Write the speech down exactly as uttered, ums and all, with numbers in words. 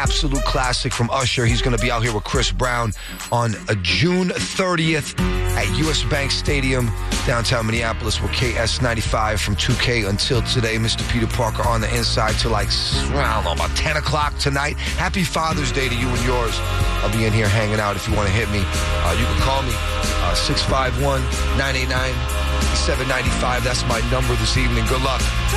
absolute classic from Usher. He's going to be out here with Chris Brown on uh, June thirtieth at U S Bank Stadium, downtown Minneapolis, with K S ninety-five from two K until today. Mister Peter Parker on the inside till like, I don't know, about ten o'clock tonight. Happy Father's Day to you and yours. I'll be in here hanging out if you want to hit me. Uh, you can call me, uh, six five one, nine eight nine, seven nine five. That's my number this evening. Good luck.